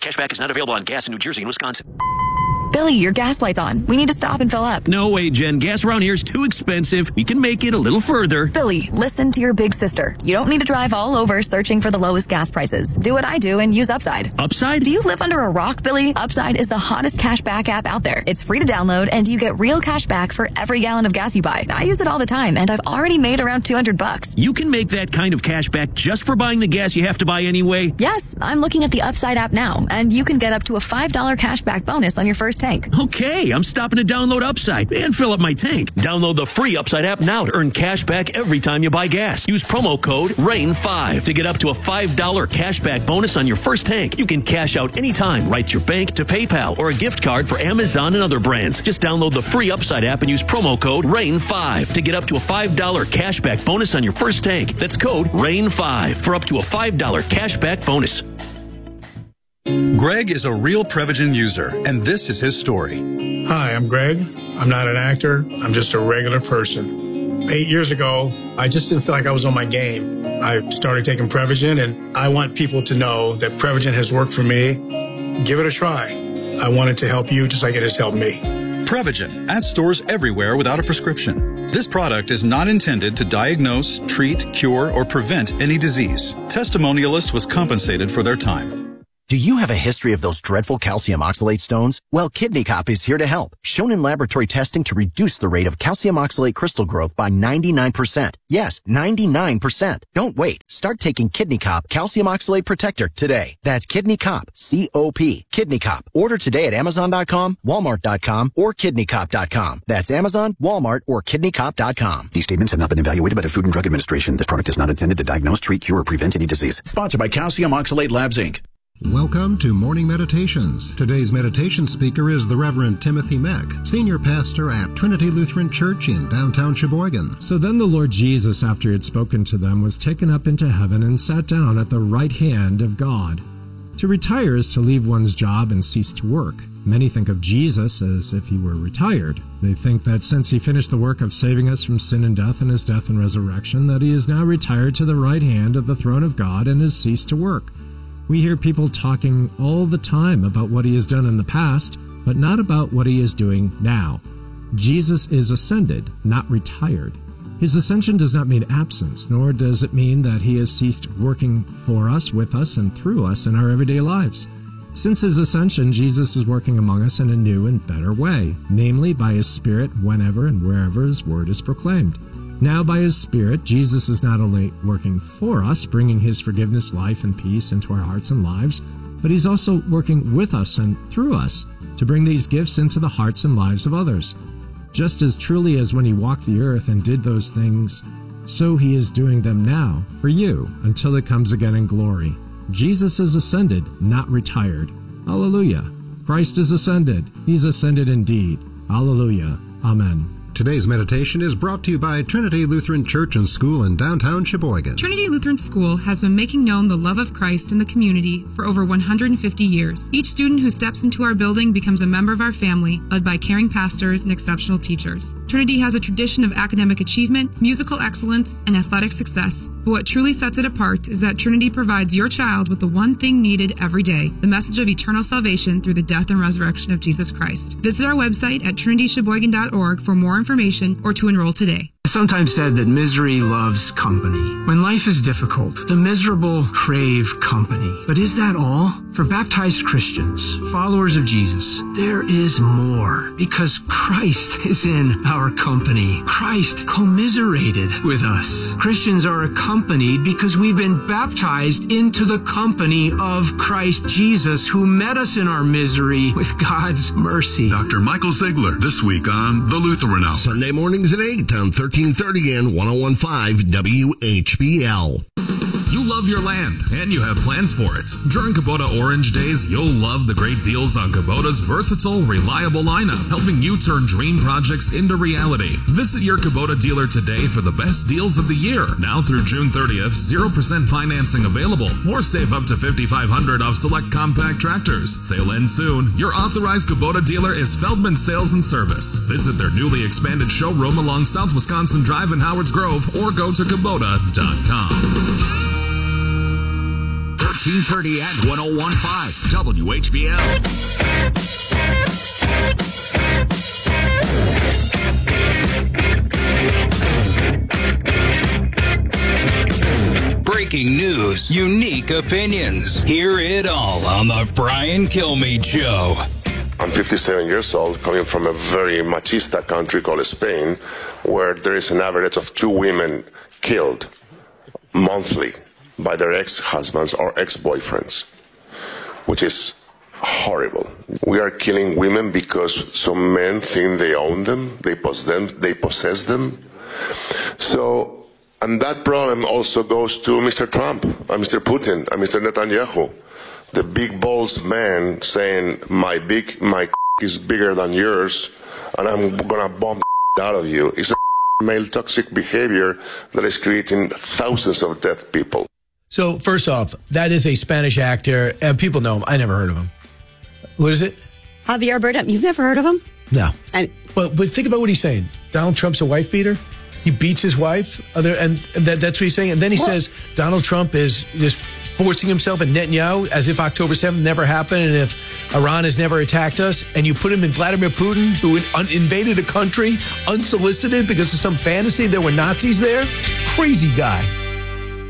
Cashback is not available on gas in New Jersey and Wisconsin. Billy, your gas light's on. We need to stop and fill up. No way, Jen. Gas around here is too expensive. We can make it a little further. Billy, listen to your big sister. You don't need to drive all over searching for the lowest gas prices. Do what I do and use Upside. Upside? Do you live under a rock, Billy? Upside is the hottest cashback app out there. It's free to download, and you get real cash back for every gallon of gas you buy. I use it all the time, and I've already made around $200. You can make that kind of cash back just for buying the gas you have to buy anyway? Yes, I'm looking at the Upside app now, and you can get up to a $5 cashback bonus on your first tank. Okay, I'm stopping to download Upside and fill up my tank. Download the free Upside app now to earn cash back every time you buy gas. Use promo code RAIN5 to get up to a $5 cashback bonus on your first tank. You can cash out anytime right to your bank, to PayPal, or a gift card for Amazon and other brands. Just download the free Upside app and use promo code RAIN5 to get up to a $5 cashback bonus on your first tank. That's code RAIN5 for up to a $5 cashback bonus. Greg is a real Prevagen user, and this is his story. Hi, I'm Greg. I'm not an actor. I'm just a regular person. 8 years ago, I just didn't feel like I was on my game. I started taking Prevagen, and I want people to know that Prevagen has worked for me. Give it a try. I want it to help you just like it has helped me. Prevagen, at stores everywhere without a prescription. This product is not intended to diagnose, treat, cure, or prevent any disease. Testimonialist was compensated for their time. Do you have a history of those dreadful calcium oxalate stones? Well, Kidney Cop is here to help. Shown in laboratory testing to reduce the rate of calcium oxalate crystal growth by 99%. Yes, 99%. Don't wait. Start taking Kidney Cop Calcium Oxalate Protector today. That's Kidney Cop, C-O-P, Kidney Cop. Order today at Amazon.com, Walmart.com, or KidneyCop.com. That's Amazon, Walmart, or KidneyCop.com. These statements have not been evaluated by the Food and Drug Administration. This product is not intended to diagnose, treat, cure, or prevent any disease. Sponsored by Calcium Oxalate Labs, Inc. Welcome to Morning Meditations. Today's meditation speaker is the Reverend Timothy Meck, Senior Pastor at Trinity Lutheran Church in downtown Sheboygan. So then the Lord Jesus, after he had spoken to them, was taken up into heaven and sat down at the right hand of God. To retire is to leave one's job and cease to work. Many think of Jesus as if he were retired. They think that since he finished the work of saving us from sin and death in his death and resurrection, that he is now retired to the right hand of the throne of God and has ceased to work. We hear people talking all the time about what he has done in the past, but not about what he is doing now. Jesus is ascended, not retired. His ascension does not mean absence, nor does it mean that he has ceased working for us, with us, and through us in our everyday lives. Since his ascension, Jesus is working among us in a new and better way, namely by his Spirit whenever and wherever his word is proclaimed. Now, by his Spirit, Jesus is not only working for us, bringing his forgiveness, life, and peace into our hearts and lives, but he's also working with us and through us to bring these gifts into the hearts and lives of others. Just as truly as when he walked the earth and did those things, so he is doing them now for you until it comes again in glory. Jesus is ascended, not retired. Hallelujah. Christ is ascended. He's ascended indeed. Hallelujah. Amen. Today's meditation is brought to you by Trinity Lutheran Church and School in downtown Sheboygan. Trinity Lutheran School has been making known the love of Christ in the community for over 150 years. Each student who steps into our building becomes a member of our family, led by caring pastors and exceptional teachers. Trinity has a tradition of academic achievement, musical excellence, and athletic success. But what truly sets it apart is that Trinity provides your child with the one thing needed every day, the message of eternal salvation through the death and resurrection of Jesus Christ. Visit our website at trinitysheboygan.org for more information or to enroll today. It's sometimes said that misery loves company. When life is difficult, the miserable crave company. But is that all? For baptized Christians, followers of Jesus, there is more, because Christ is in our company. Christ commiserated with us. Christians are accompanied because we've been baptized into the company of Christ Jesus, who met us in our misery with God's mercy. Dr. Michael Ziegler, this week on The Lutheran Hour. Sunday mornings at 8 on 1330 and 1015 WHBL. You love your land, and you have plans for it. During Kubota Orange Days, you'll love the great deals on Kubota's versatile, reliable lineup, helping you turn dream projects into reality. Visit your Kubota dealer today for the best deals of the year. Now through June 30th, 0% financing available, or save up to $5,500 off select compact tractors. Sale ends soon. Your authorized Kubota dealer is Feldman Sales and Service. Visit their newly expanded showroom along South Wisconsin Drive in Howards Grove, or go to Kubota.com. 1330 and 1015 WHBL. Breaking news, unique opinions. Hear it all on the Brian Kilmeade Show. I'm 57 years old, coming from a very machista country called Spain, where there is an average of 2 women killed monthly by their ex-husbands or ex-boyfriends, which is horrible. We are killing women because some men think they own them, they possess them. So, and that problem also goes to Mr. Trump, and Mr. Putin, and Mr. Netanyahu. The big balls man saying, my is bigger than yours, and I'm gonna bomb out of you. It's a male toxic behavior that is creating thousands of dead people. So, first off, that is a Spanish actor, and people know him. I never heard of him. What is it? Javier Bardem. You've never heard of him? No. But think about what he's saying. Donald Trump's a wife beater. He beats his wife, and that's what he's saying. And then he says Donald Trump is just forcing himself in Netanyahu as if October 7th never happened and if Iran has never attacked us. And you put him in Vladimir Putin, who invaded a country unsolicited because of some fantasy there were Nazis there. Crazy guy.